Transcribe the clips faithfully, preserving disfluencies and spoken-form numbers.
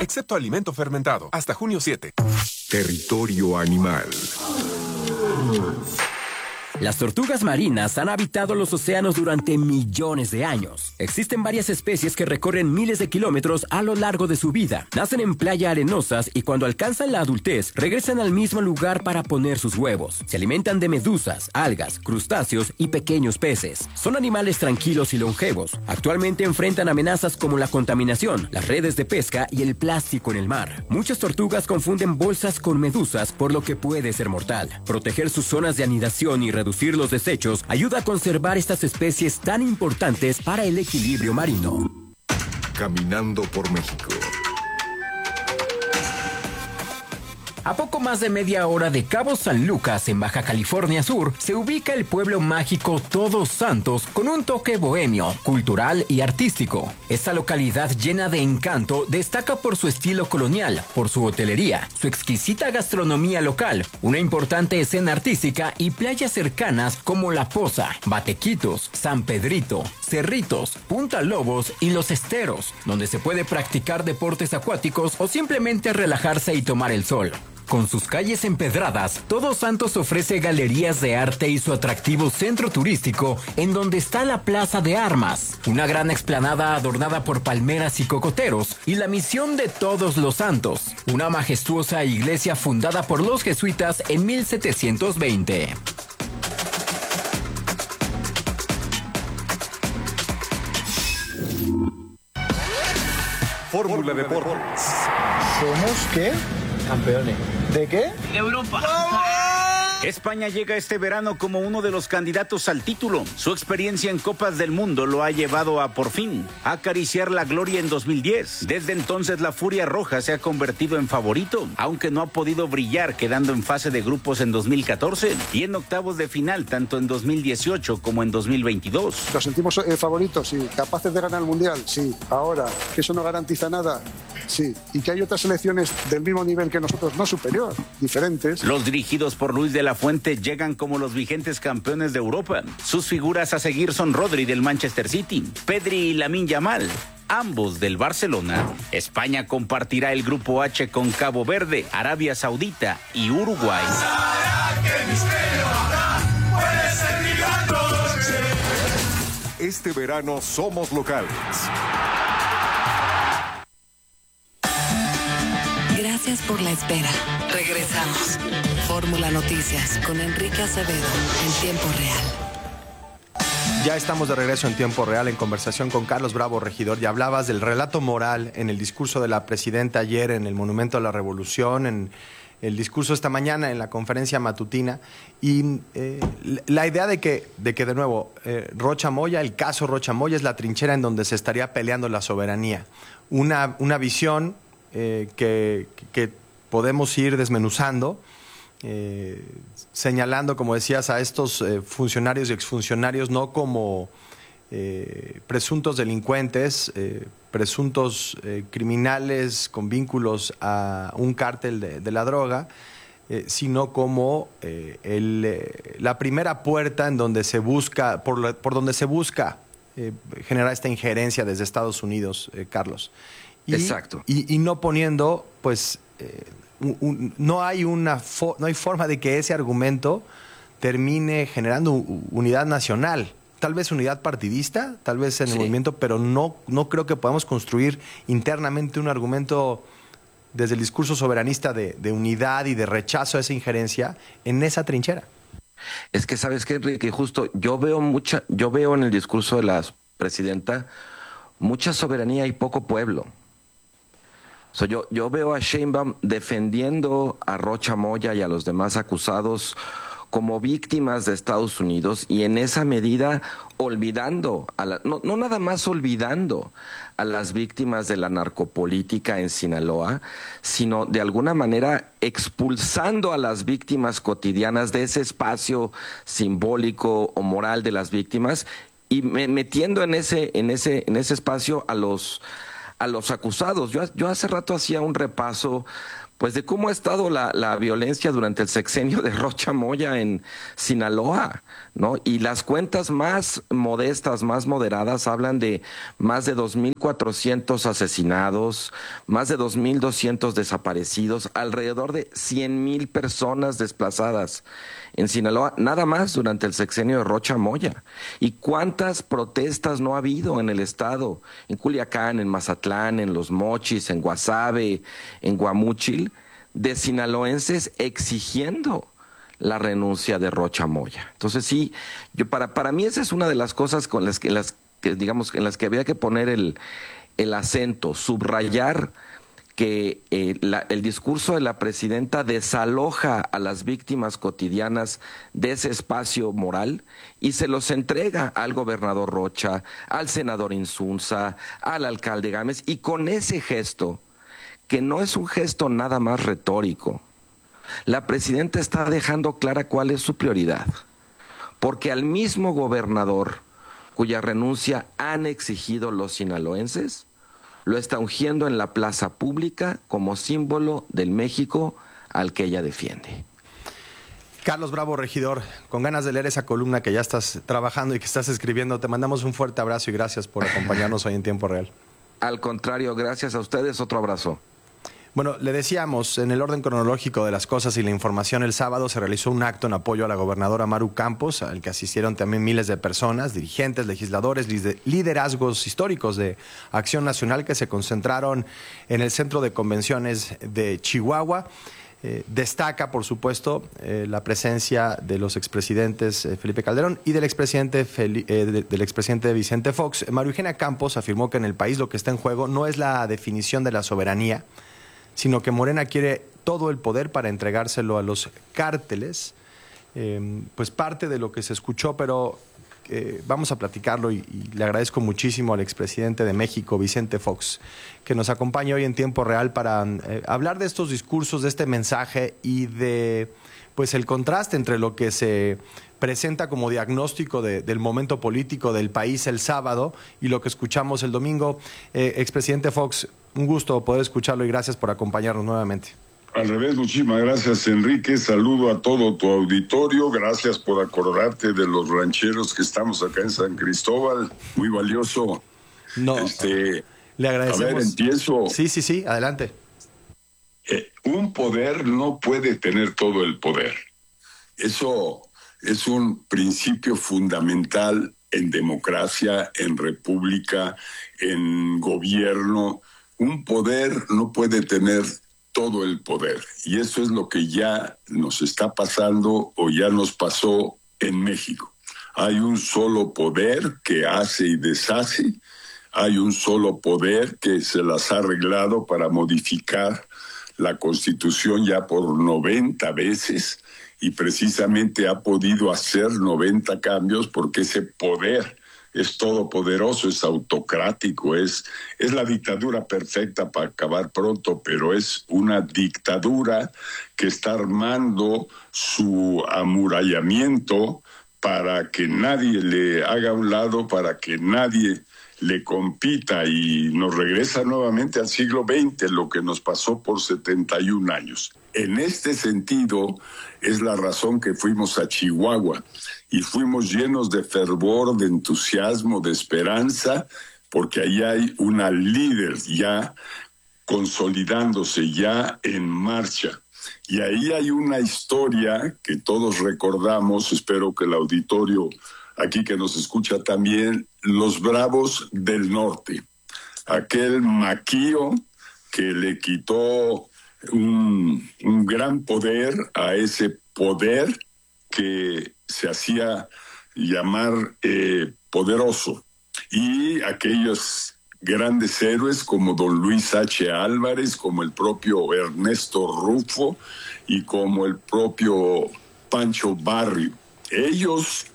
excepto alimento fermentado, hasta junio siete. Territorio animal. Las tortugas marinas han habitado los océanos durante millones de años. Existen varias especies que recorren miles de kilómetros a lo largo de su vida. Nacen en playas arenosas y cuando alcanzan la adultez, regresan al mismo lugar para poner sus huevos. Se alimentan de medusas, algas, crustáceos y pequeños peces. Son animales tranquilos y longevos. Actualmente enfrentan amenazas como la contaminación, las redes de pesca y el plástico en el mar. Muchas tortugas confunden bolsas con medusas, por lo que puede ser mortal. Proteger sus zonas de anidación y reducir los desechos ayuda a conservar estas especies tan importantes para el equilibrio marino. Caminando por México. A poco más de media hora de Cabo San Lucas, en Baja California Sur, se ubica el pueblo mágico Todos Santos con un toque bohemio, cultural y artístico. Esta localidad llena de encanto destaca por su estilo colonial, por su hotelería, su exquisita gastronomía local, una importante escena artística y playas cercanas como La Poza, Batequitos, San Pedrito, Cerritos, Punta Lobos y Los Esteros, donde se puede practicar deportes acuáticos o simplemente relajarse y tomar el sol. Con sus calles empedradas, Todos Santos ofrece galerías de arte y su atractivo centro turístico, en donde está la Plaza de Armas, una gran explanada adornada por palmeras y cocoteros, y la Misión de Todos los Santos, una majestuosa iglesia fundada por los jesuitas en mil setecientos veinte. Fórmula Deportes. ¿Somos qué? Campeones. ¿De qué? De Europa. España llega este verano como uno de los candidatos al título. Su experiencia en Copas del Mundo lo ha llevado a, por fin, acariciar la gloria en dos mil diez. Desde entonces, la Furia Roja se ha convertido en favorito, aunque no ha podido brillar, quedando en fase de grupos en dos mil catorce y en octavos de final tanto en dos mil dieciocho como en dos mil veintidós. ¿Los sentimos eh, favoritos? Sí. ¿Capaces de ganar el Mundial? Sí. Ahora, ¿que eso no garantiza nada? Sí. Y que hay otras selecciones del mismo nivel que nosotros, no superior, diferentes. Los dirigidos por Luis de la Fuente llegan como los vigentes campeones de Europa. Sus figuras a seguir son Rodri del Manchester City, Pedri y Lamine Yamal, ambos del Barcelona. España compartirá el grupo H con Cabo Verde, Arabia Saudita y Uruguay. Este verano somos locales. Gracias por la espera. Regresamos. Fórmula Noticias con Enrique Acevedo en tiempo real. Ya estamos de regreso en tiempo real en conversación con Carlos Bravo, regidor. Ya hablabas del relato moral en el discurso de la presidenta ayer en el Monumento a la Revolución, en el discurso esta mañana en la conferencia matutina. Y eh, la idea de que, de que de nuevo, eh, Rocha Moya, el caso Rocha Moya es la trinchera en donde se estaría peleando la soberanía. Una, una visión eh, que, que podemos ir desmenuzando, Eh, señalando, como decías, a estos eh, funcionarios y exfuncionarios no como eh, presuntos delincuentes, eh, presuntos eh, criminales con vínculos a un cártel de, de la droga, eh, sino como eh, el, eh, la primera puerta en donde se busca, por, la, por donde se busca eh, generar esta injerencia desde Estados Unidos, eh, Carlos. Y, Exacto. Y, y no poniendo, pues... Eh, Un, un, no hay una fo, no hay forma de que ese argumento termine generando unidad nacional, tal vez unidad partidista, tal vez en el sí. movimiento, pero no, no creo que podamos construir internamente un argumento desde el discurso soberanista de, de unidad y de rechazo a esa injerencia en esa trinchera. Es que sabes qué, Enrique, justo yo veo mucha, yo veo en el discurso de la presidenta mucha soberanía y poco pueblo. So, yo, yo veo a Sheinbaum defendiendo a Rocha Moya y a los demás acusados como víctimas de Estados Unidos y en esa medida olvidando, a la, no, no nada más olvidando a las víctimas de la narcopolítica en Sinaloa, sino de alguna manera expulsando a las víctimas cotidianas de ese espacio simbólico o moral de las víctimas y me, metiendo en ese, en ese, en ese espacio a los... a los acusados. Yo, yo hace rato hacía un repaso pues de cómo ha estado la, la violencia durante el sexenio de Rocha Moya en Sinaloa, ¿no? Y las cuentas más modestas, más moderadas, hablan de más de dos mil cuatrocientos asesinados, más de dos mil doscientos desaparecidos, alrededor de cien mil personas desplazadas en Sinaloa, nada más durante el sexenio de Rocha Moya. ¿Y cuántas protestas no ha habido en el estado? En Culiacán, en Mazatlán, en Los Mochis, en Guasave, en Guamúchil, de sinaloenses exigiendo la renuncia de Rocha Moya. Entonces sí, yo para, para mí esa es una de las cosas con las que, las que digamos, en las que había que poner el, el acento, subrayar que eh, la, el discurso de la presidenta desaloja a las víctimas cotidianas de ese espacio moral y se los entrega al gobernador Rocha, al senador Insunza, al alcalde Gámez, y con ese gesto, que no es un gesto nada más retórico, la presidenta está dejando clara cuál es su prioridad, porque al mismo gobernador cuya renuncia han exigido los sinaloenses, lo está ungiendo en la plaza pública como símbolo del México al que ella defiende. Carlos Bravo, regidor, con ganas de leer esa columna que ya estás trabajando y que estás escribiendo, te mandamos un fuerte abrazo y gracias por acompañarnos hoy en Tiempo Real. Al contrario, gracias a ustedes, otro abrazo. Bueno, le decíamos, en el orden cronológico de las cosas y la información, el sábado se realizó un acto en apoyo a la gobernadora Maru Campos, al que asistieron también miles de personas, dirigentes, legisladores, liderazgos históricos de Acción Nacional que se concentraron en el Centro de Convenciones de Chihuahua. Eh, destaca, por supuesto, eh, la presencia de los expresidentes eh, Felipe Calderón y del expresidente, Feli eh, de, del expresidente Vicente Fox. Maru Eugenia Campos afirmó que en el país lo que está en juego no es la definición de la soberanía, sino que Morena quiere todo el poder para entregárselo a los cárteles. Eh, pues parte de lo que se escuchó, pero eh, vamos a platicarlo y, y le agradezco muchísimo al expresidente de México, Vicente Fox, que nos acompaña hoy en Tiempo Real para eh, hablar de estos discursos, de este mensaje y de pues el contraste entre lo que se presenta como diagnóstico de, del momento político del país el sábado y lo que escuchamos el domingo. Eh, expresidente Fox, un gusto poder escucharlo y gracias por acompañarnos nuevamente. Al revés, muchísimas gracias, Enrique. Saludo a todo tu auditorio. Gracias por acordarte de los rancheros que estamos acá en San Cristóbal. Muy valioso. No, este, le agradecemos. A ver, empiezo. Sí, sí, sí, adelante. Eh, un poder no puede tener todo el poder. Eso es un principio fundamental en democracia, en república, en gobierno. Un poder no puede tener todo el poder. Y eso es lo que ya nos está pasando o ya nos pasó en México. Hay un solo poder que hace y deshace. Hay un solo poder que se las ha arreglado para modificar la Constitución ya por noventa veces y precisamente ha podido hacer noventa cambios porque ese poder es todopoderoso, es autocrático, es, es la dictadura perfecta para acabar pronto, pero es una dictadura que está armando su amurallamiento para que nadie le haga a un lado, para que nadie le compita, y nos regresa nuevamente al siglo veinte, lo que nos pasó por setenta y un años. En este sentido es la razón que fuimos a Chihuahua y fuimos llenos de fervor, de entusiasmo, de esperanza, porque ahí hay una líder ya consolidándose, ya en marcha. Y ahí hay una historia que todos recordamos, espero que el auditorio aquí que nos escucha también, los Bravos del Norte. Aquel maquío que le quitó un, un gran poder a ese poder que se hacía llamar eh, poderoso. Y aquellos grandes héroes como don Luis H. Álvarez, como el propio Ernesto Rufo y como el propio Pancho Barrio. Ellos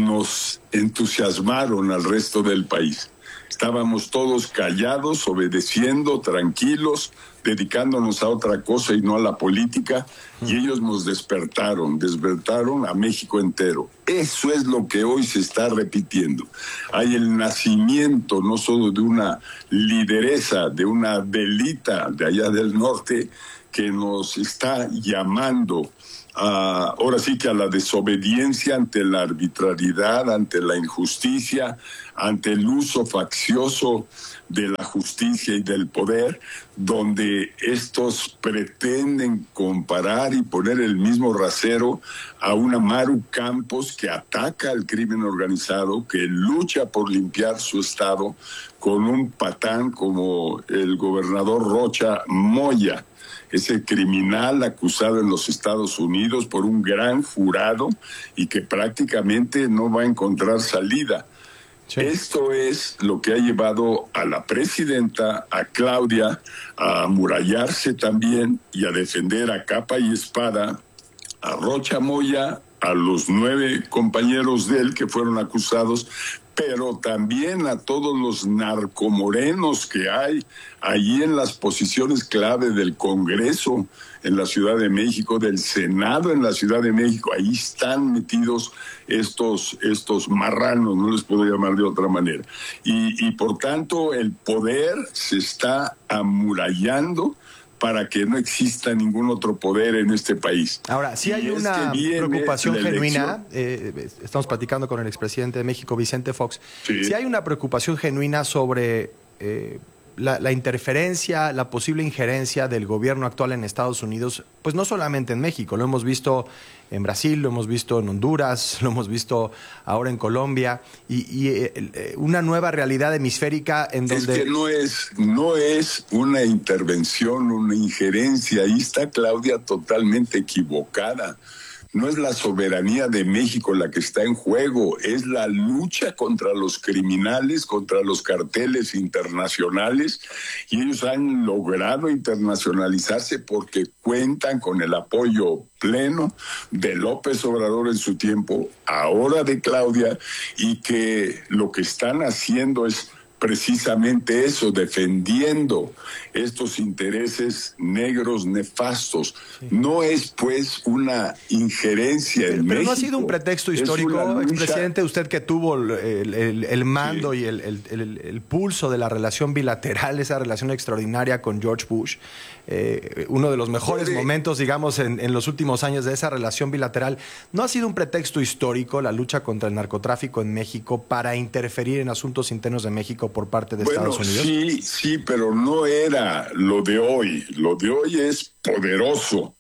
nos entusiasmaron al resto del país. Estábamos todos callados, obedeciendo, tranquilos, dedicándonos a otra cosa y no a la política, y ellos nos despertaron, despertaron a México entero. Eso es lo que hoy se está repitiendo. Hay el nacimiento no solo de una lideresa, de una velita de allá del norte, que nos está llamando a, ahora sí que a la desobediencia ante la arbitrariedad, ante la injusticia, ante el uso faccioso de la justicia y del poder, donde estos pretenden comparar y poner el mismo rasero a una Maru Campos que ataca al crimen organizado, que lucha por limpiar su estado, con un patán como el gobernador Rocha Moya, ese criminal acusado en los Estados Unidos por un gran jurado y que prácticamente no va a encontrar salida. Sí. Esto es lo que ha llevado a la presidenta, a Claudia, a amurallarse también y a defender a capa y espada a Rocha Moya, a los nueve compañeros de él que fueron acusados, pero también a todos los narcomorenos que hay allí en las posiciones clave del Congreso en la Ciudad de México, del Senado en la Ciudad de México. Ahí están metidos estos, estos marranos, no les puedo llamar de otra manera. Y, y por tanto el poder se está amurallando para que no exista ningún otro poder en este país. Ahora, sí hay una preocupación genuina, eh, estamos platicando con el expresidente de México, Vicente Fox, sí, sí hay una preocupación genuina sobre eh, la, la interferencia, la posible injerencia del gobierno actual en Estados Unidos, pues no solamente en México, lo hemos visto en Brasil, lo hemos visto en Honduras, lo hemos visto ahora en Colombia, y, y eh, una nueva realidad hemisférica en donde... Es que no es, no es una intervención, una injerencia, ahí está Claudia totalmente equivocada. No es la soberanía de México la que está en juego, es la lucha contra los criminales, contra los carteles internacionales, y ellos han logrado internacionalizarse porque cuentan con el apoyo pleno de López Obrador en su tiempo, ahora de Claudia, y que lo que están haciendo es precisamente eso, defendiendo estos intereses negros nefastos. Sí. No es pues una injerencia en Pero México. Pero no ha sido un pretexto histórico, expresidente, usted que tuvo el, el, el mando sí. y el, el, el, el pulso de la relación bilateral, esa relación extraordinaria con George Bush, eh, uno de los mejores sí. momentos, digamos, en, en los últimos años de esa relación bilateral. ¿No ha sido un pretexto histórico la lucha contra el narcotráfico en México para interferir en asuntos internos de México por parte de bueno, Estados Unidos? Sí, sí, pero no era lo de hoy. Lo de hoy es poderoso,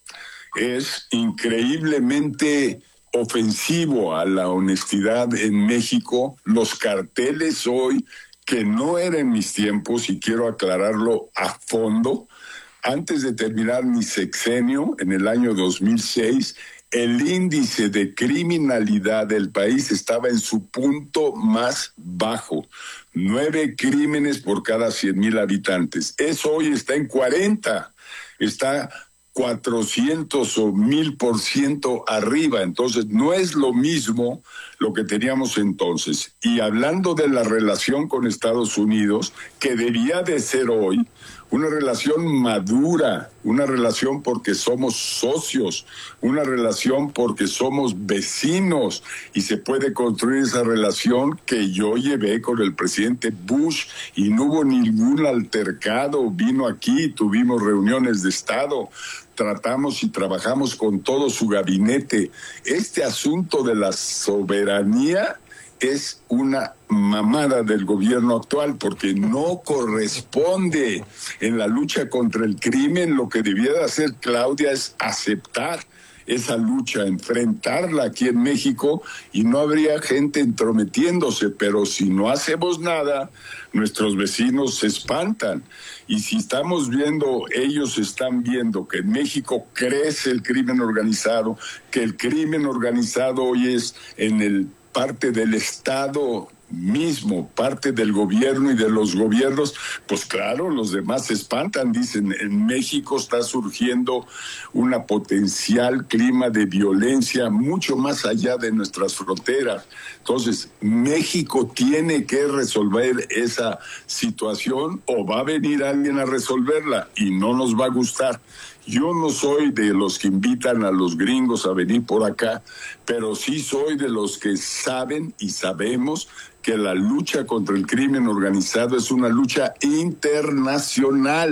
es increíblemente ofensivo a la honestidad en México. Los carteles hoy, que no eran en mis tiempos, y quiero aclararlo a fondo, antes de terminar mi sexenio, en el año dos mil seis, el índice de criminalidad del país estaba en su punto más bajo. Nueve crímenes por cada cien mil habitantes. Eso hoy está en cuarenta. Está cuatrocientos o mil por ciento arriba. Entonces, no es lo mismo lo que teníamos entonces. Y hablando de la relación con Estados Unidos, que debía de ser hoy una relación madura, una relación porque somos socios, una relación porque somos vecinos, y se puede construir esa relación que yo llevé con el presidente Bush y no hubo ningún altercado. Vino aquí, tuvimos reuniones de Estado, tratamos y trabajamos con todo su gabinete. Este asunto de la soberanía es una mamada del gobierno actual, porque no corresponde en la lucha contra el crimen. Lo que debiera hacer Claudia es aceptar esa lucha, enfrentarla aquí en México, y no habría gente entrometiéndose. Pero si no hacemos nada, nuestros vecinos se espantan. Y si estamos viendo, ellos están viendo que en México crece el crimen organizado, que el crimen organizado hoy es en el parte del Estado mismo, parte del gobierno y de los gobiernos, pues claro, los demás se espantan. Dicen, en México está surgiendo una potencial clima de violencia mucho más allá de nuestras fronteras. Entonces, México tiene que resolver esa situación, o va a venir alguien a resolverla y no nos va a gustar. Yo no soy de los que invitan a los gringos a venir por acá, pero sí soy de los que saben y sabemos que la lucha contra el crimen organizado es una lucha internacional.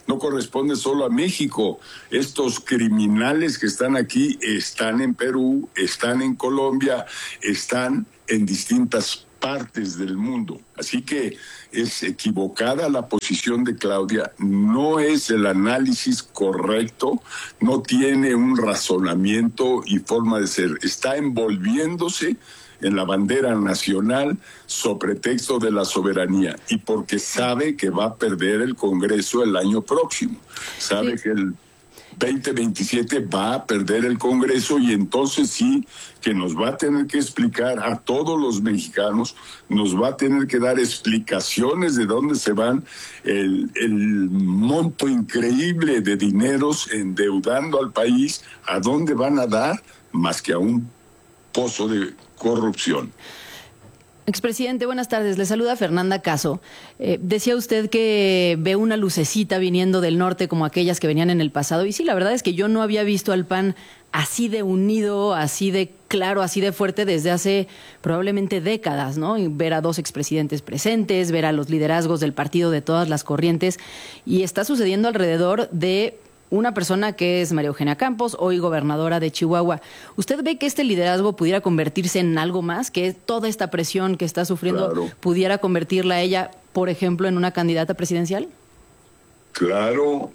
no corresponde solo a México. Estos criminales que están aquí están en Perú, están en Colombia, están en distintas partes del mundo. Así que es equivocada la posición de Claudia, no es el análisis correcto, no tiene un razonamiento y forma de ser. Está envolviéndose en la bandera nacional sobre pretexto de la soberanía y porque sabe que va a perder el Congreso el año próximo. Sabe sí. que el veinte veintisiete va a perder el Congreso y entonces sí que nos va a tener que explicar a todos los mexicanos, nos va a tener que dar explicaciones de dónde se van el, el monto increíble de dineros endeudando al país, a dónde van a dar más que a un pozo de corrupción. Expresidente, buenas tardes. Le saluda Fernanda Caso. Eh, decía usted que ve una lucecita viniendo del norte como aquellas que venían en el pasado. Y sí, la verdad es que yo no había visto al P A N así de unido, así de claro, así de fuerte desde hace probablemente décadas, ¿no? Y ver a dos expresidentes presentes, ver a los liderazgos del partido de todas las corrientes. Y está sucediendo alrededor de una persona que es María Eugenia Campos, hoy gobernadora de Chihuahua. ¿Usted ve que este liderazgo pudiera convertirse en algo más? ¿Que toda esta presión que está sufriendo claro. pudiera convertirla a ella, por ejemplo, en una candidata presidencial? Claro,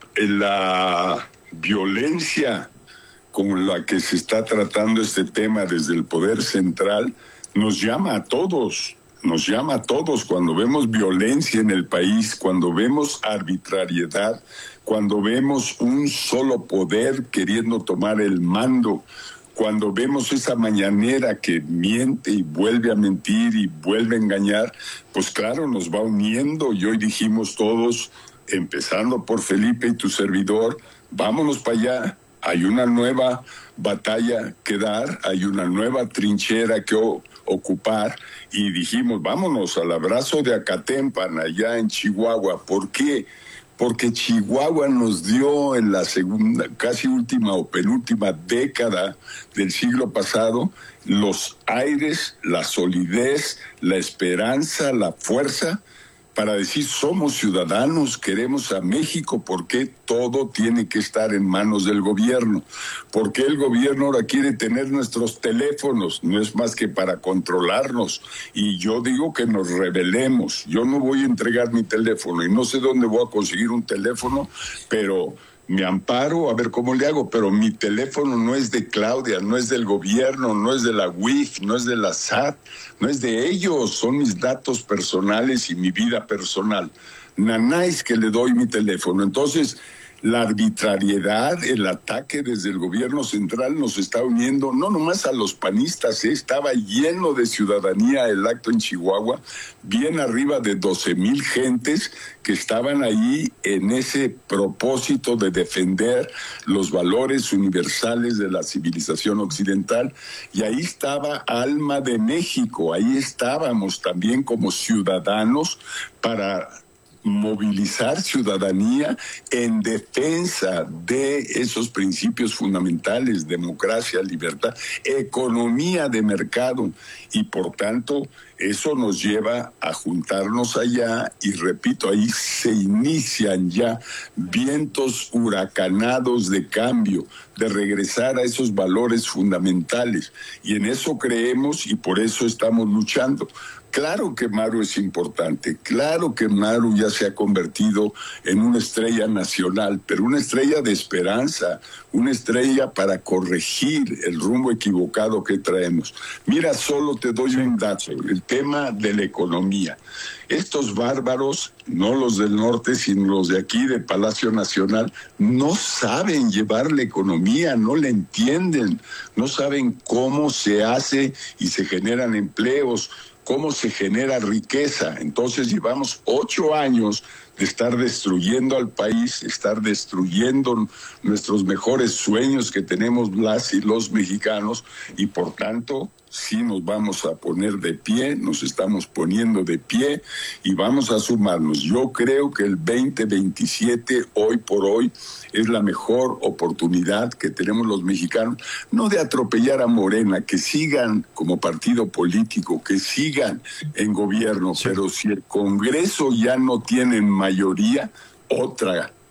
la violencia con la que se está tratando este tema desde el poder central nos llama a todos. Nos llama a todos cuando vemos violencia en el país, cuando vemos arbitrariedad, cuando vemos un solo poder queriendo tomar el mando, cuando vemos esa mañanera que miente y vuelve a mentir y vuelve a engañar, pues claro, nos va uniendo y hoy dijimos todos, empezando por Felipe y tu servidor, vámonos para allá, hay una nueva batalla que dar, hay una nueva trinchera que o- ocupar y dijimos, vámonos al abrazo de Acatempan allá en Chihuahua. ¿Por qué? Porque Chihuahua nos dio en la segunda, casi última o penúltima década del siglo pasado los aires, la solidez, la esperanza, la fuerza para decir somos ciudadanos, queremos a México. ¿Por qué todo tiene que estar en manos del gobierno? ¿Por qué el gobierno ahora quiere tener nuestros teléfonos? No es más que para controlarnos. Y yo digo que nos rebelemos. Yo no voy a entregar mi teléfono y no sé dónde voy a conseguir un teléfono, pero me amparo a ver cómo le hago, pero mi teléfono no es de Claudia, no es del gobierno, no es de la U I F, no es de la S A T, no es de ellos, son mis datos personales y mi vida personal. Nanáis que le doy mi teléfono. Entonces, la arbitrariedad, el ataque desde el gobierno central nos está uniendo, no nomás a los panistas, ¿eh? Estaba lleno de ciudadanía el acto en Chihuahua, bien arriba de doce mil gentes que estaban ahí en ese propósito de defender los valores universales de la civilización occidental. Y ahí estaba Alma de México, ahí estábamos también como ciudadanos para movilizar ciudadanía en defensa de esos principios fundamentales, democracia, libertad, economía de mercado, y por tanto eso nos lleva a juntarnos allá y repito, ahí se inician ya vientos huracanados de cambio, de regresar a esos valores fundamentales, y en eso creemos y por eso estamos luchando. Claro que Maru es importante, claro que Maru ya se ha convertido en una estrella nacional, pero una estrella de esperanza, una estrella para corregir el rumbo equivocado que traemos. Mira, solo te doy un dato, el tema de la economía. Estos bárbaros, no los del norte, sino los de aquí, de Palacio Nacional, no saben llevar la economía, no la entienden, no saben cómo se hace y se generan empleos, cómo se genera riqueza. Entonces llevamos ocho años de estar destruyendo al país, estar destruyendo nuestros mejores sueños que tenemos las y los mexicanos, y por tanto sí nos vamos a poner de pie, nos estamos poniendo de pie y vamos a sumarnos. Yo creo que el veinte veintisiete, hoy por hoy, es la mejor oportunidad que tenemos los mexicanos, no de atropellar a Morena, que sigan como partido político, que sigan en gobierno, sí. Pero si el Congreso ya no tiene mayoría, otra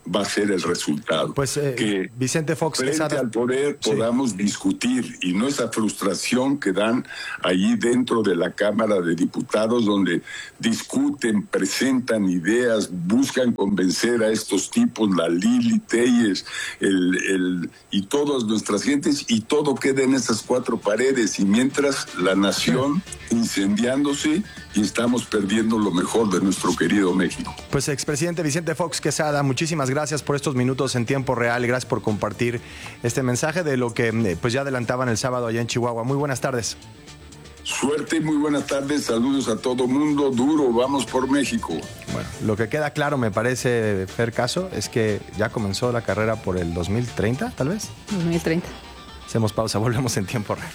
va a ser el resultado. Pues eh, que Vicente Fox frente Quesada, al poder sí. podamos discutir y no esa frustración que dan allí dentro de la Cámara de Diputados, donde discuten, presentan ideas, buscan convencer a estos tipos, la Lili Telles, el, el, y todas nuestras gentes, y todo queda en esas cuatro paredes, y mientras la nación incendiándose y estamos perdiendo lo mejor de nuestro querido México. Pues expresidente Vicente Fox Quesada, muchísimas gracias por estos minutos en tiempo real y gracias por compartir este mensaje de lo que pues ya adelantaban el sábado allá en Chihuahua. Muy buenas tardes. Suerte y muy buenas tardes, saludos a todo mundo, duro, vamos por México. Bueno, lo que queda claro, me parece, Fer Caso, es que ya comenzó la carrera por el dos mil treinta, tal vez. dos mil treinta. Hacemos pausa, volvemos en tiempo real.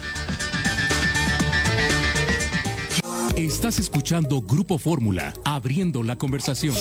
Estás escuchando Grupo Fórmula, abriendo la conversación.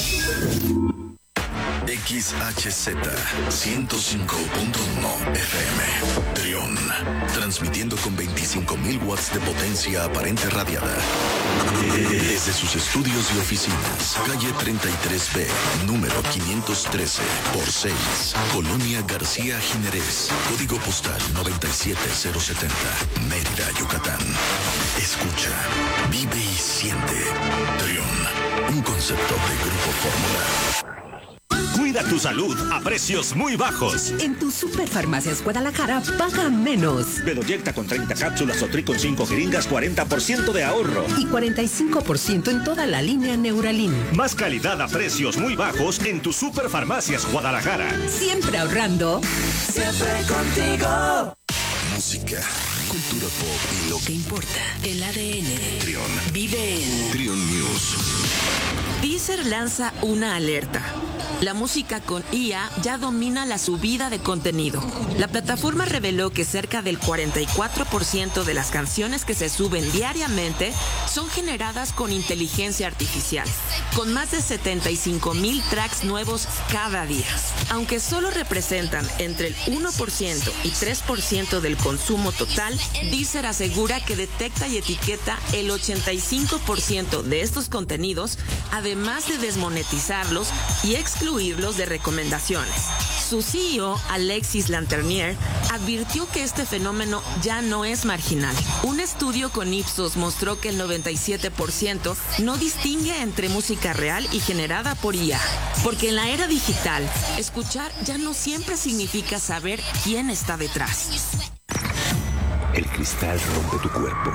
X H Z ciento cinco punto uno F M Trión, transmitiendo con veinticinco mil watts de potencia aparente radiada desde sus estudios y oficinas, calle treinta y tres B, número quinientos trece por seis, Colonia García Jiménez, código postal noventa y siete cero setenta, Mérida, Yucatán. Escucha, vive y siente. Trión, un concepto de Grupo Fórmula. Cuida tu salud a precios muy bajos. En tu Superfarmacias Guadalajara paga menos. Bedoyecta con treinta cápsulas o Tri con cinco jeringas, cuarenta por ciento de ahorro. Y cuarenta y cinco por ciento en toda la línea Neuralin. Más calidad a precios muy bajos en tu Superfarmacias Guadalajara. Siempre ahorrando. Siempre contigo. Música, cultura pop y lo que importa. El A D N. Trión. Vive en Trión News. Deezer lanza una alerta. La música con I A ya domina la subida de contenido. La plataforma reveló que cerca del cuarenta y cuatro por ciento de las canciones que se suben diariamente son generadas con inteligencia artificial, con más de setenta y cinco mil tracks nuevos cada día. Aunque solo representan entre el uno por ciento y tres por ciento del consumo total, Deezer asegura que detecta y etiqueta el ochenta y cinco por ciento de estos contenidos, además de desmonetizarlos y excluirlos de recomendaciones. Su C E O, Alexis Lanternier, advirtió que este fenómeno ya no es marginal. Un estudio con Ipsos mostró que el noventa y siete por ciento no distingue entre música real y generada por I A. Porque en la era digital, escuchar ya no siempre significa saber quién está detrás. El cristal rompe tu cuerpo.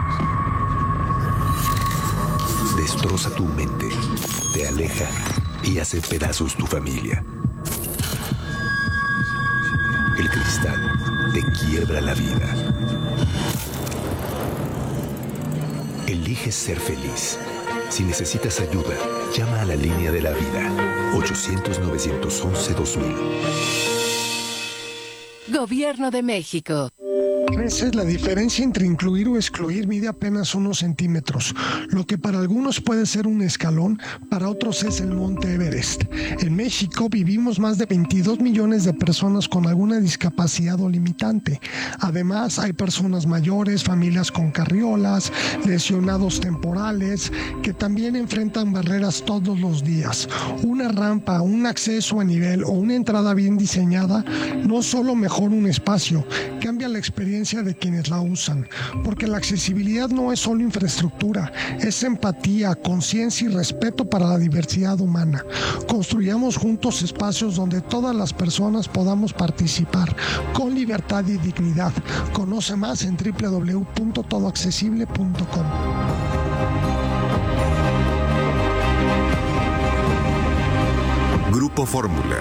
Destroza tu mente, te aleja y hace pedazos tu familia. El cristal te quiebra la vida. Eliges ser feliz. Si necesitas ayuda, llama a la línea de la vida. ochocientos, novecientos once, dos mil. Gobierno de México. A veces la diferencia entre incluir o excluir mide apenas unos centímetros. Lo que para algunos puede ser un escalón, para otros es el Monte Everest. En México vivimos más de veintidós millones de personas con alguna discapacidad o limitante. Además, hay personas mayores, familias con carriolas, lesionados temporales, que también enfrentan barreras todos los días. Una rampa, un acceso a nivel o una entrada bien diseñada no solo mejora un espacio, cambia la experiencia de quienes la usan, porque la accesibilidad no es solo infraestructura, es empatía, conciencia y respeto para la diversidad humana. Construyamos juntos espacios donde todas las personas podamos participar con libertad y dignidad. Conoce más en doble u doble u doble u punto todo accesible punto com. Grupo Fórmula.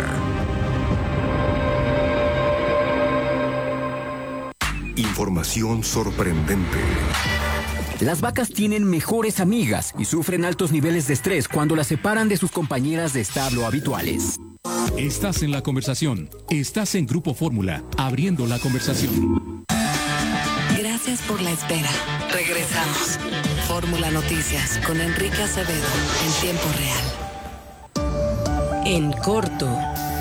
Información sorprendente. Las vacas tienen mejores amigas y sufren altos niveles de estrés cuando las separan de sus compañeras de establo habituales. Estás en la conversación. Estás en Grupo Fórmula, abriendo la conversación. Gracias por la espera. Regresamos. Fórmula Noticias con Enrique Acevedo en tiempo real. En corto.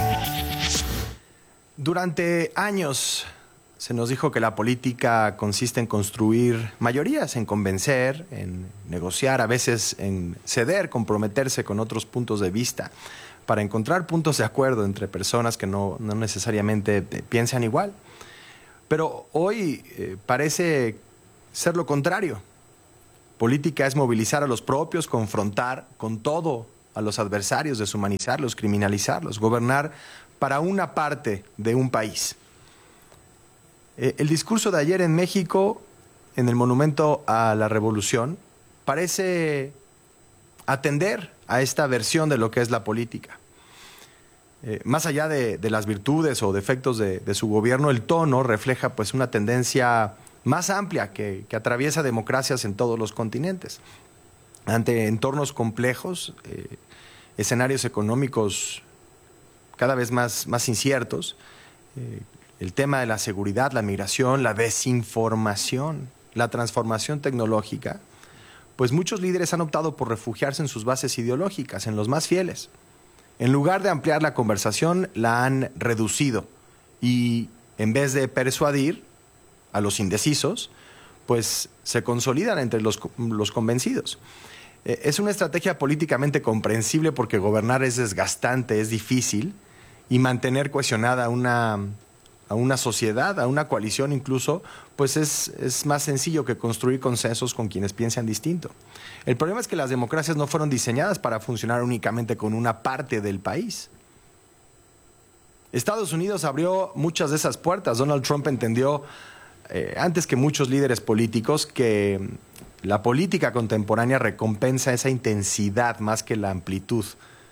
Durante años se nos dijo que la política consiste en construir mayorías, en convencer, en negociar, a veces en ceder, comprometerse con otros puntos de vista. para encontrar puntos de acuerdo entre personas que no, no necesariamente piensan igual. Pero hoy eh, parece ser lo contrario. Política es movilizar a los propios, confrontar con todo a los adversarios, deshumanizarlos, criminalizarlos, gobernar para una parte de un país. Eh, el discurso de ayer en México, en el Monumento a la Revolución, parece atender a esta versión de lo que es la política. Eh, más allá de, de las virtudes o defectos de, de su gobierno, el tono refleja pues una tendencia más amplia que, que atraviesa democracias en todos los continentes. Ante entornos complejos, eh, escenarios económicos cada vez más, más inciertos, eh, el tema de la seguridad, la migración, la desinformación, la transformación tecnológica, pues muchos líderes han optado por refugiarse en sus bases ideológicas, en los más fieles. En lugar de ampliar la conversación, la han reducido y en vez de persuadir a los indecisos, pues se consolidan entre los, los convencidos. Eh, es una estrategia políticamente comprensible porque gobernar es desgastante, es difícil, y mantener cohesionada a una, a una sociedad, a una coalición incluso, pues es, es más sencillo que construir consensos con quienes piensan distinto. El problema es que las democracias no fueron diseñadas para funcionar únicamente con una parte del país. Estados Unidos abrió muchas de esas puertas. Donald Trump entendió, eh, antes que muchos líderes políticos, que la política contemporánea recompensa esa intensidad más que la amplitud.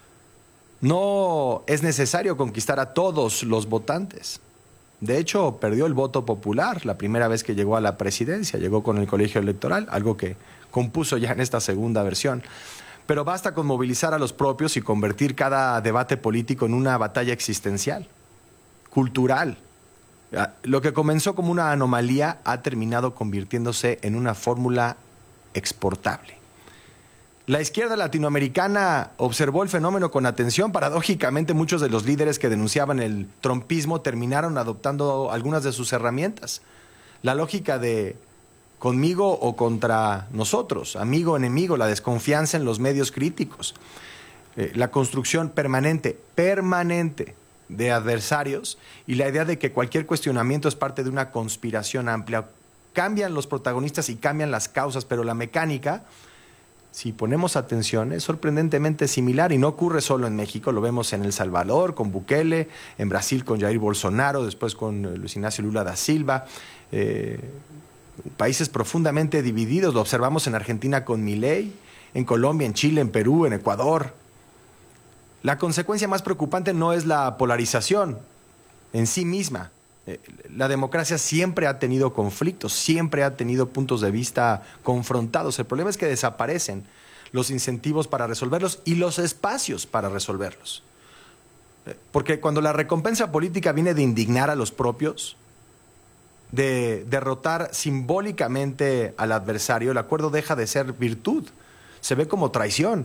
No es necesario conquistar a todos los votantes. De hecho, perdió el voto popular la primera vez que llegó a la presidencia. Llegó con el colegio electoral, algo que compuso ya en esta segunda versión. Pero basta con movilizar a los propios y convertir cada debate político en una batalla existencial, cultural. Lo que comenzó como una anomalía ha terminado convirtiéndose en una fórmula exportable. La izquierda latinoamericana observó el fenómeno con atención. Paradójicamente, muchos de los líderes que denunciaban el trumpismo terminaron adoptando algunas de sus herramientas. La lógica de conmigo o contra nosotros, amigo o enemigo, la desconfianza en los medios críticos, eh, la construcción permanente, permanente de adversarios y la idea de que cualquier cuestionamiento es parte de una conspiración amplia. Cambian los protagonistas y cambian las causas, pero la mecánica, si ponemos atención, es sorprendentemente similar y no ocurre solo en México. Lo vemos en El Salvador con Bukele, en Brasil con Jair Bolsonaro, después con Luis Ignacio Lula da Silva, eh, países profundamente divididos. Lo observamos en Argentina con Milei, en Colombia, en Chile, en Perú, en Ecuador. La consecuencia más preocupante no es la polarización en sí misma. La democracia siempre ha tenido conflictos, siempre ha tenido puntos de vista confrontados. El problema es que desaparecen los incentivos para resolverlos y los espacios para resolverlos. Porque cuando la recompensa política viene de indignar a los propios, de derrotar simbólicamente al adversario, el acuerdo deja de ser virtud, se ve como traición.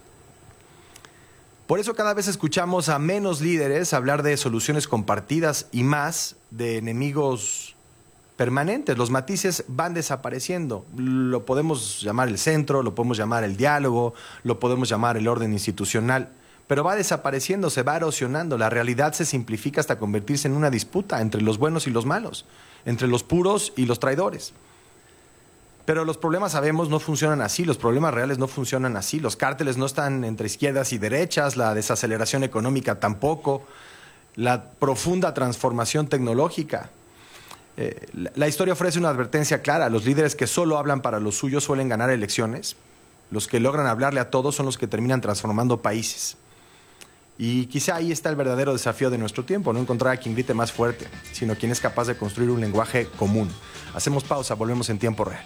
Por eso cada vez escuchamos a menos líderes hablar de soluciones compartidas y más de enemigos permanentes. Los matices van desapareciendo. Lo podemos llamar el centro, lo podemos llamar el diálogo, lo podemos llamar el orden institucional, pero va desapareciendo, se va erosionando. La realidad se simplifica hasta convertirse en una disputa entre los buenos y los malos, entre los puros y los traidores. Pero los problemas, sabemos, no funcionan así, los problemas reales no funcionan así, los cárteles no están entre izquierdas y derechas, la desaceleración económica tampoco, la profunda transformación tecnológica. Eh, la, la historia ofrece una advertencia clara: los líderes que solo hablan para los suyos suelen ganar elecciones, los que logran hablarle a todos son los que terminan transformando países. Y quizá ahí está el verdadero desafío de nuestro tiempo, no encontrar a quien grite más fuerte, sino quien es capaz de construir un lenguaje común. Hacemos pausa, volvemos en tiempo real.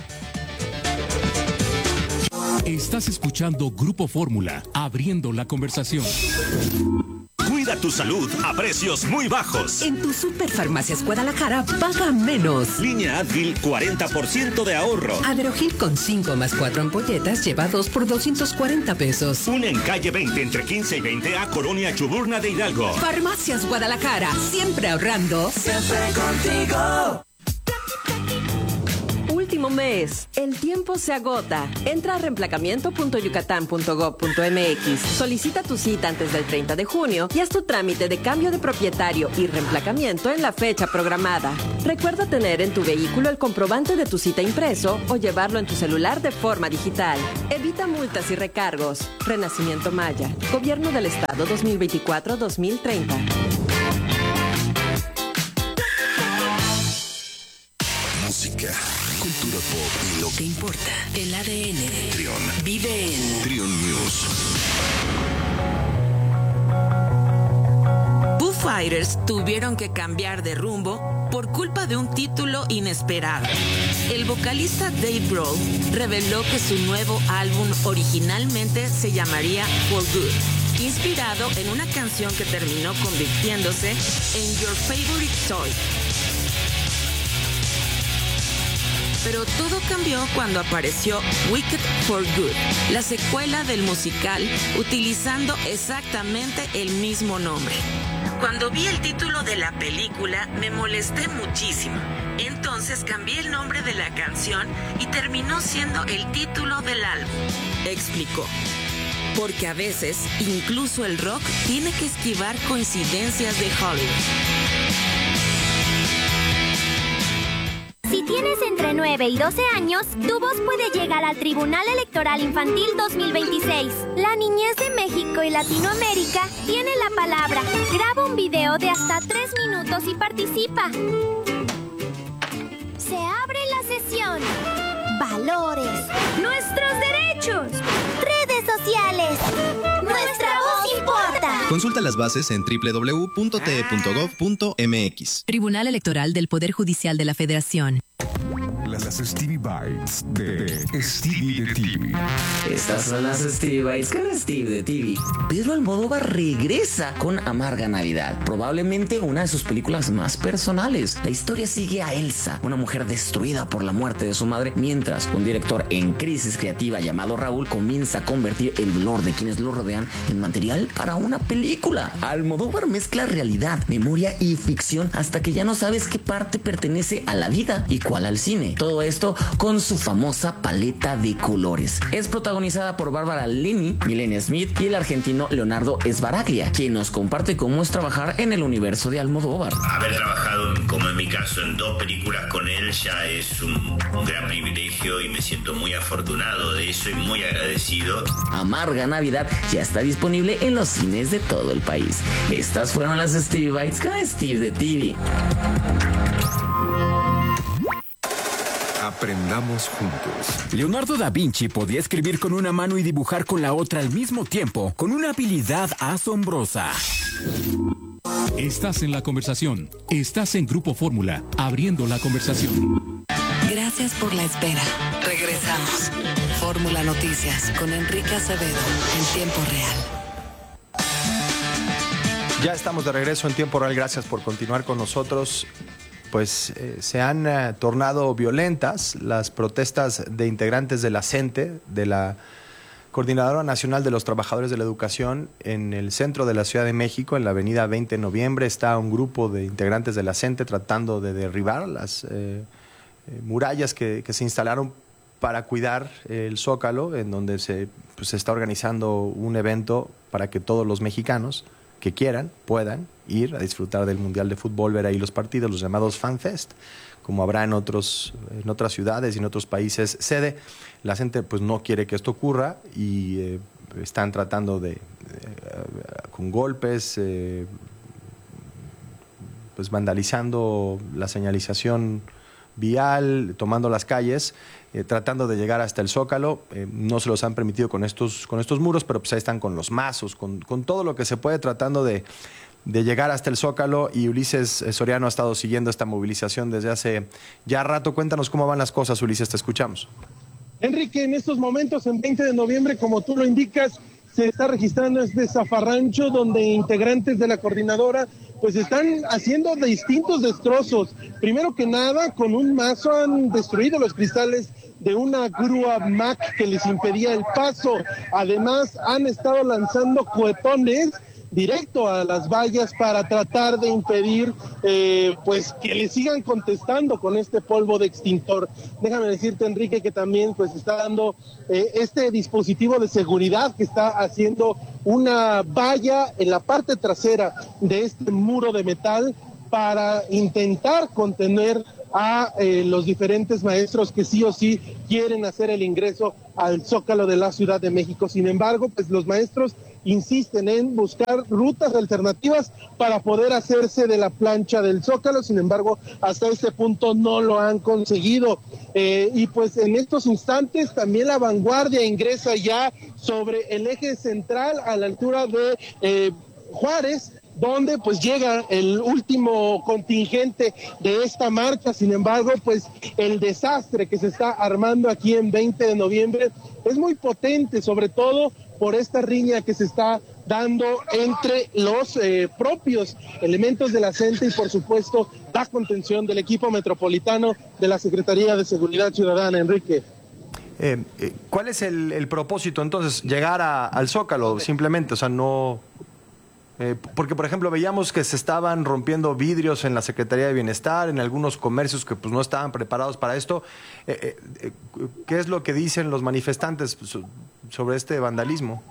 Estás escuchando Grupo Fórmula, abriendo la conversación. Cuida tu salud a precios muy bajos. En tu Superfarmacias Guadalajara, paga menos. Línea Advil, cuarenta por ciento de ahorro. Aderogil con cinco más cuatro ampolletas, lleva dos por doscientos cuarenta pesos. Una en calle veinte, entre quince y veinte, a Colonia Chuburna de Hidalgo. Farmacias Guadalajara, siempre ahorrando. Siempre contigo. próximo mes. El tiempo se agota. Entra a reemplacamiento punto yucatán punto gob punto mx. Solicita tu cita antes del treinta de junio y haz tu trámite de cambio de propietario y reemplacamiento en la fecha programada. Recuerda tener en tu vehículo el comprobante de tu cita impreso o llevarlo en tu celular de forma digital. Evita multas y recargos. Renacimiento Maya. Gobierno del Estado dos mil veinticuatro a dos mil treinta. Música, cultura pop y lo que importa. El A D N. Trión. Vive en Trión News. Foo Fighters tuvieron que cambiar de rumbo por culpa de un título inesperado. El vocalista Dave Grohl reveló que su nuevo álbum originalmente se llamaría For Good, inspirado en una canción que terminó convirtiéndose en Your Favorite Toy. Pero todo cambió cuando apareció Wicked for Good, la secuela del musical, utilizando exactamente el mismo nombre. Cuando vi el título de la película, me molesté muchísimo. Entonces cambié el nombre de la canción y terminó siendo el título del álbum, explicó. Porque a veces, incluso el rock tiene que esquivar coincidencias de Hollywood. Si tienes entre nueve y doce años, tu voz puede llegar al Tribunal Electoral Infantil dos mil veintiséis. La niñez de México y Latinoamérica tiene la palabra. Graba un video de hasta tres minutos y participa. Se abre la sesión. Valores. Nuestros derechos. Redes sociales. Nuestra voz importa. Consulta las bases en doble u doble u doble u punto t e punto gob punto m x. Tribunal Electoral del Poder Judicial de la Federación. Las Stevie Bites de Stevie de T V. Estas son las Stevie Bites con Stevie de T V. Pedro Almodóvar regresa con Amarga Navidad, probablemente una de sus películas más personales. La historia sigue a Elsa, una mujer destruida por la muerte de su madre, mientras un director en crisis creativa llamado Raúl comienza a convertir el dolor de quienes lo rodean en material para una película. Almodóvar mezcla realidad, memoria y ficción hasta que ya no sabes qué parte pertenece a la vida y cuál al cine. Todo esto con su famosa paleta de colores. Es protagonizada por Bárbara Linney, Milena Smith y el argentino Leonardo Sbaraglia, quien nos comparte cómo es trabajar en el universo de Almodóvar. Haber trabajado, como en mi caso, en dos películas con él ya es un, un gran privilegio y me siento muy afortunado de eso y muy agradecido. Amarga Navidad ya está disponible en los cines de todo el país. Estas fueron las Stevie Bites con Steve de T V. Aprendamos juntos. Leonardo da Vinci podía escribir con una mano y dibujar con la otra al mismo tiempo, con una habilidad asombrosa. Estás en la conversación. Estás en Grupo Fórmula, abriendo la conversación. Gracias por la espera. Regresamos. Fórmula Noticias con Enrique Acevedo en tiempo real. Ya estamos de regreso en tiempo real. Gracias por continuar con nosotros. Pues eh, se han eh, tornado violentas las protestas de integrantes de la CENTE, de la Coordinadora Nacional de los Trabajadores de la Educación, en el centro de la Ciudad de México, en la avenida veinte de noviembre. Está un grupo de integrantes de la CENTE tratando de derribar las eh, eh, murallas que, que se instalaron para cuidar el Zócalo, en donde se, pues, se está organizando un evento para que todos los mexicanos que quieran, puedan ir a disfrutar del Mundial de Fútbol, ver ahí los partidos, los llamados FanFest, como habrá en otros, en otras ciudades y en otros países sede. La gente pues no quiere que esto ocurra y eh, están tratando de, eh, con golpes, eh, pues vandalizando la señalización vial, tomando las calles, eh, tratando de llegar hasta el Zócalo. Eh, no se los han permitido con estos, con estos muros, pero pues ahí están con los mazos, con, con todo lo que se puede, tratando de, de llegar hasta el Zócalo. Y Ulises Soriano ha estado siguiendo esta movilización desde hace ya rato. Cuéntanos cómo van las cosas, Ulises, te escuchamos. Enrique, en estos momentos, en veinte de noviembre, como tú lo indicas, se está registrando este zafarrancho donde integrantes de la coordinadora pues están haciendo distintos destrozos. Primero que nada, con un mazo han destruido los cristales de una grúa Mack que les impedía el paso. Además, han estado lanzando cohetones directo a las vallas para tratar de impedir eh, pues que le sigan contestando con este polvo de extintor. Déjame decirte, Enrique, que también pues está dando eh, este dispositivo de seguridad que está haciendo una valla en la parte trasera de este muro de metal para intentar contener a eh, los diferentes maestros que sí o sí quieren hacer el ingreso al Zócalo de la Ciudad de México. Sin embargo, pues los maestros insisten en buscar rutas alternativas para poder hacerse de la plancha del Zócalo. Sin embargo, hasta este punto no lo han conseguido. Eh, y pues en estos instantes también la vanguardia ingresa ya sobre el eje central a la altura de eh, Juárez, donde pues llega el último contingente de esta marcha. Sin embargo, pues el desastre que se está armando aquí en veinte de noviembre es muy potente, sobre todo por esta riña que se está dando entre los eh, propios elementos de la C E N T E y por supuesto la contención del equipo metropolitano de la Secretaría de Seguridad Ciudadana. Enrique. Eh, eh, ¿Cuál es el, el propósito entonces? ¿Llegar a, al Zócalo simplemente? O sea, no... Eh, porque, por ejemplo, veíamos que se estaban rompiendo vidrios en la Secretaría de Bienestar, en algunos comercios que pues no estaban preparados para esto. Eh, eh, ¿Qué es lo que dicen los manifestantes sobre este vandalismo?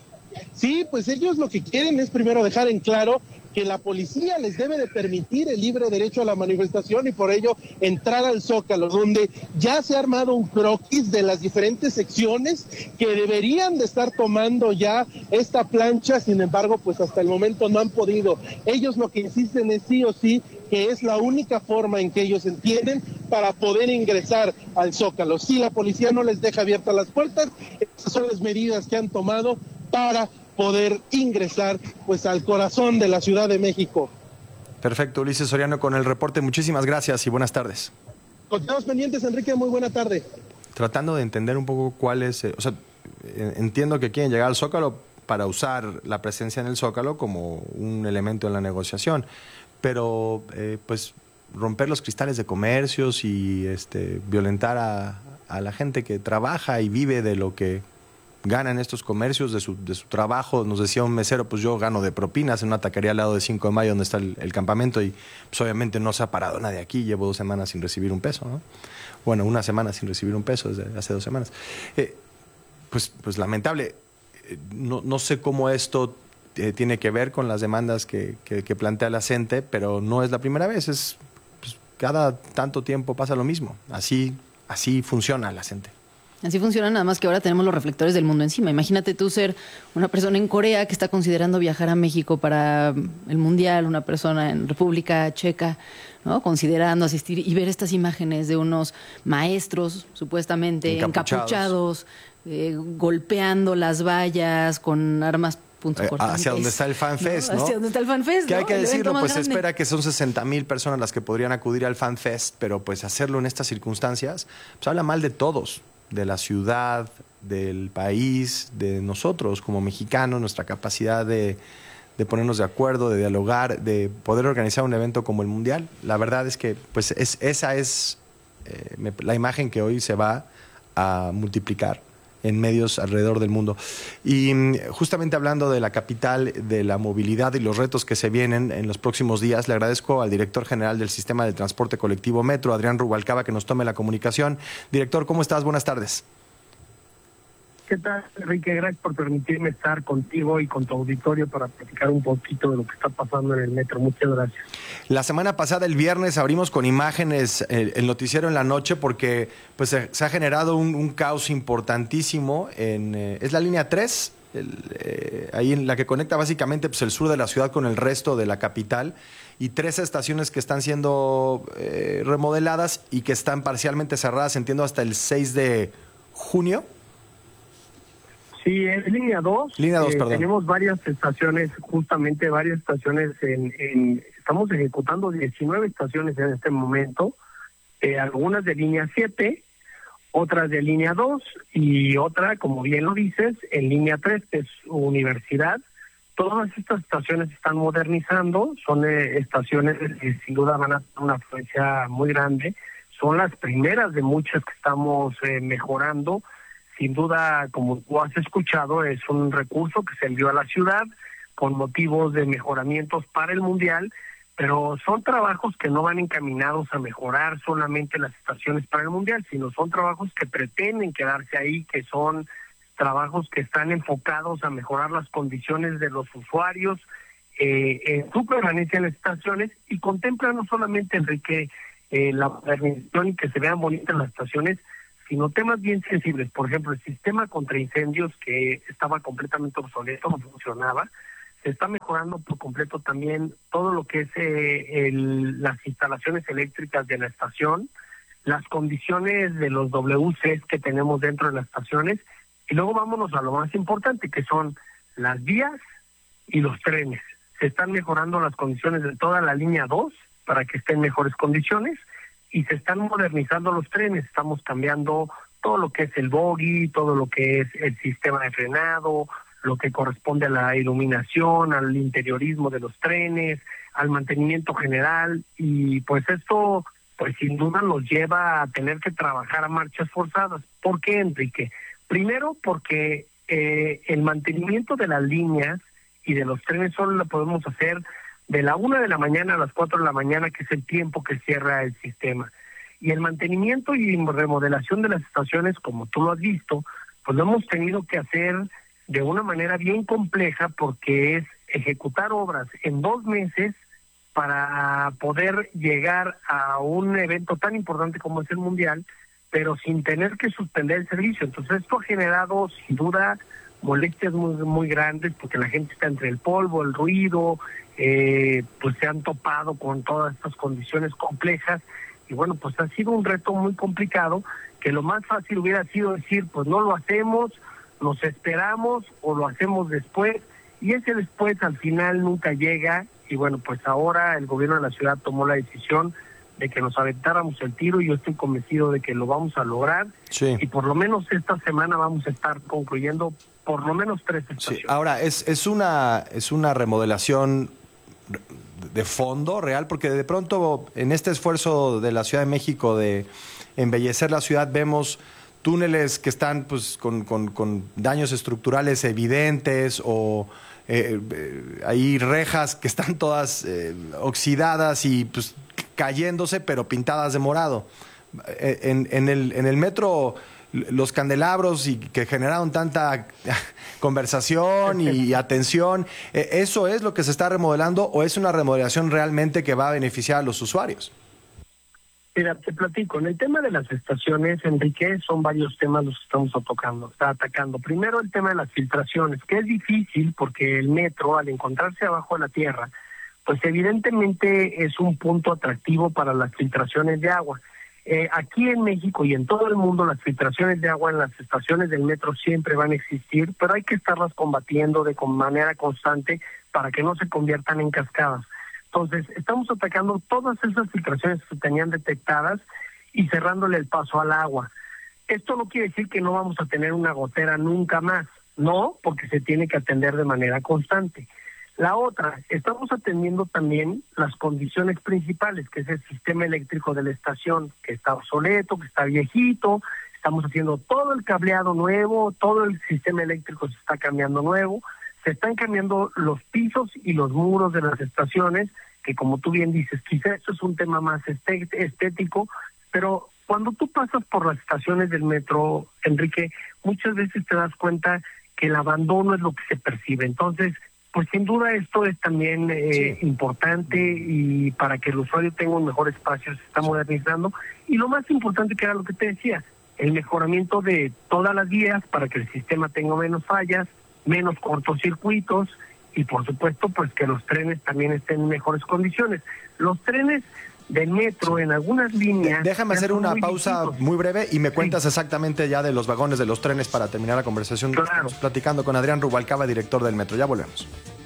Sí, pues ellos lo que quieren es primero dejar en claro que la policía les debe de permitir el libre derecho a la manifestación y por ello entrar al Zócalo, donde ya se ha armado un croquis de las diferentes secciones que deberían de estar tomando ya esta plancha. Sin embargo, pues hasta el momento no han podido. Ellos lo que insisten es sí o sí que es la única forma en que ellos entienden para poder ingresar al Zócalo. Si la policía no les deja abiertas las puertas, esas son las medidas que han tomado para poder ingresar pues al corazón de la Ciudad de México. Perfecto, Ulises Soriano con el reporte. Muchísimas gracias y buenas tardes. Continuamos pendientes, Enrique, muy buena tarde. Tratando de entender un poco cuál es, eh, o sea, entiendo que quieren llegar al Zócalo para usar la presencia en el Zócalo como un elemento en la negociación, pero eh, pues romper los cristales de comercios y este violentar a, a la gente que trabaja y vive de lo que ganan estos comercios, de su, de su trabajo. Nos decía un mesero, pues yo gano de propinas en una taquería al lado de cinco de mayo donde está el, el campamento y pues obviamente no se ha parado nadie aquí, llevo dos semanas sin recibir un peso, ¿no? Bueno, una semana sin recibir un peso desde hace dos semanas. Eh, pues, pues lamentable, eh, no, no sé cómo esto eh, tiene que ver con las demandas que, que, que plantea la C E N T E, pero no es la primera vez, es pues, cada tanto tiempo pasa lo mismo, así, así funciona la C E N T E. Así funciona, nada más que ahora tenemos los reflectores del mundo encima. Imagínate tú ser una persona en Corea que está considerando viajar a México para el Mundial, una persona en República Checa, ¿no? Considerando asistir y ver estas imágenes de unos maestros supuestamente encapuchados, encapuchados eh, golpeando las vallas con armas punzocortantes. Hacia donde está el FanFest, ¿no? ¿no? Hacia donde está el FanFest, que ¿no? hay que El decirlo, pues se grande. espera que son sesenta mil personas las que podrían acudir al FanFest, pero pues hacerlo en estas circunstancias, pues habla mal de todos, de la ciudad, del país, de nosotros como mexicanos, nuestra capacidad de, de ponernos de acuerdo, de dialogar, de poder organizar un evento como el Mundial. La verdad es que pues es, esa es eh, me, la imagen que hoy se va a multiplicar en medios alrededor del mundo. Y justamente hablando de la capital, de la movilidad y los retos que se vienen en los próximos días, le agradezco al director general del Sistema de Transporte Colectivo Metro, Adrián Rubalcaba, que nos tome la comunicación. Director, ¿cómo estás? Buenas tardes. ¿Qué tal, Enrique? Gracias por permitirme estar contigo y con tu auditorio para platicar un poquito de lo que está pasando en el metro. Muchas gracias. La semana pasada, el viernes, abrimos con imágenes el, el noticiero en la noche porque pues, se, se ha generado un, un caos importantísimo. En, eh, es la línea tres, el, eh, ahí en la que conecta básicamente pues, el sur de la ciudad con el resto de la capital. Y tres estaciones que están siendo eh, remodeladas y que están parcialmente cerradas, entiendo, hasta el seis de junio. Sí, es línea dos. Línea dos, eh, perdón. Tenemos varias estaciones, justamente varias estaciones. en, en Estamos ejecutando diecinueve estaciones en este momento, eh, algunas de línea siete, otras de línea dos y otra, como bien lo dices, en línea tres, que es universidad. Todas estas estaciones están modernizando, son eh, estaciones que sin duda van a tener una afluencia muy grande. Son las primeras de muchas que estamos eh, mejorando. Sin duda, como tú has escuchado, es un recurso que se envió a la ciudad con motivos de mejoramientos para el Mundial, pero son trabajos que no van encaminados a mejorar solamente las estaciones para el Mundial, sino son trabajos que pretenden quedarse ahí, que son trabajos que están enfocados a mejorar las condiciones de los usuarios eh, en su permanencia en las estaciones, y contemplan no solamente, Enrique, eh, la modernización y que se vean bonitas las estaciones, sino temas bien sensibles. Por ejemplo, el sistema contra incendios, que estaba completamente obsoleto, no funcionaba. Se está mejorando por completo también todo lo que es eh, el, las instalaciones eléctricas de la estación, las condiciones de los W Cs que tenemos dentro de las estaciones, y luego vámonos a lo más importante, que son las vías y los trenes. Se están mejorando las condiciones de toda la línea dos para que estén en mejores condiciones, y se están modernizando los trenes. Estamos cambiando todo lo que es el bogie, todo lo que es el sistema de frenado, lo que corresponde a la iluminación, al interiorismo de los trenes, al mantenimiento general, y pues esto pues sin duda nos lleva a tener que trabajar a marchas forzadas. ¿Por qué, Enrique? Primero porque eh, el mantenimiento de las líneas y de los trenes solo lo podemos hacer de la una de la mañana a las cuatro de la mañana, que es el tiempo que cierra el sistema. Y el mantenimiento y remodelación de las estaciones, como tú lo has visto, pues lo hemos tenido que hacer de una manera bien compleja, porque es ejecutar obras en dos meses para poder llegar a un evento tan importante como es el Mundial, pero sin tener que suspender el servicio. Entonces esto ha generado sin duda molestias muy, muy grandes, porque la gente está entre el polvo, el ruido, eh, pues se han topado con todas estas condiciones complejas, y bueno, pues ha sido un reto muy complicado, que lo más fácil hubiera sido decir, pues no lo hacemos, nos esperamos o lo hacemos después, y ese después al final nunca llega. Y bueno, pues ahora el gobierno de la ciudad tomó la decisión de que nos aventáramos el tiro, y yo estoy convencido de que lo vamos a lograr. Sí. Y por lo menos esta semana vamos a estar concluyendo por lo menos tres estaciones. Sí. Ahora, es, es, una, es una remodelación de fondo real, porque de pronto en este esfuerzo de la Ciudad de México de embellecer la ciudad vemos túneles que están pues con, con, con daños estructurales evidentes, o eh, eh, hay rejas que están todas eh, oxidadas y pues cayéndose, pero pintadas de morado. Eh, en, en, el, en el metro, los candelabros y que generaron tanta conversación y atención, eh, ¿eso es lo que se está remodelando, o es una remodelación realmente que va a beneficiar a los usuarios? Mira, te platico. En el tema de las estaciones, Enrique, son varios temas los que estamos tocando, está atacando. Primero, el tema de las filtraciones, que es difícil porque el metro, al encontrarse abajo de la tierra, pues evidentemente es un punto atractivo para las filtraciones de agua. Eh, aquí en México y en todo el mundo, las filtraciones de agua en las estaciones del metro siempre van a existir, pero hay que estarlas combatiendo de manera constante para que no se conviertan en cascadas. Entonces, estamos atacando todas esas filtraciones que se tenían detectadas y cerrándole el paso al agua. Esto no quiere decir que no vamos a tener una gotera nunca más, no, porque se tiene que atender de manera constante. La otra, estamos atendiendo también las condiciones principales, que es el sistema eléctrico de la estación, que está obsoleto, que está viejito. Estamos haciendo todo el cableado nuevo, todo el sistema eléctrico se está cambiando nuevo. Se están cambiando los pisos y los muros de las estaciones, que como tú bien dices, quizá esto es un tema más estético, pero cuando tú pasas por las estaciones del metro, Enrique, muchas veces te das cuenta que el abandono es lo que se percibe. Entonces, pues sin duda esto es también eh, sí. importante, y para que el usuario tenga un mejor espacio se está modernizando. Y lo más importante, que era lo que te decía, el mejoramiento de todas las vías para que el sistema tenga menos fallas, menos cortocircuitos, y por supuesto pues que los trenes también estén en mejores condiciones. Los trenes del metro en algunas líneas... Déjame hacer una pausa distintos. muy breve y me cuentas sí. exactamente ya de los vagones de los trenes para terminar la conversación. Claro. Estamos platicando con Adrián Rubalcaba, director del metro. Ya volvemos.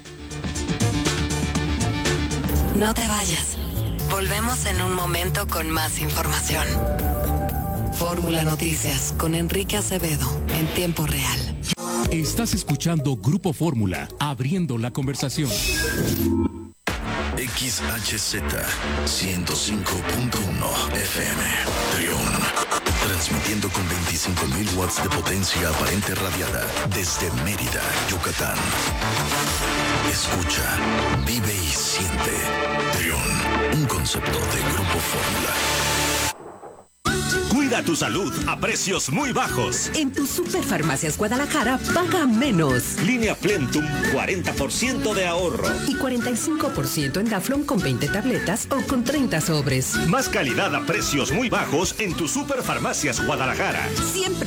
No te vayas. Volvemos en un momento con más información. Fórmula Noticias con Enrique Acevedo en tiempo real. Estás escuchando Grupo Fórmula, abriendo la conversación. X H Z ciento cinco punto uno F M. Trión. Transmitiendo con veinticinco mil watts de potencia aparente radiada desde Mérida, Yucatán. Escucha, vive y siente. Trión, un concepto de Grupo Fórmula. Cuida tu salud a precios muy bajos. En tu Superfarmacias Guadalajara, paga menos. Línea Plentum, cuarenta por ciento de ahorro. Y cuarenta y cinco por ciento en Daflon con veinte tabletas o con treinta sobres. Más calidad a precios muy bajos en tu Superfarmacias Guadalajara. Siempre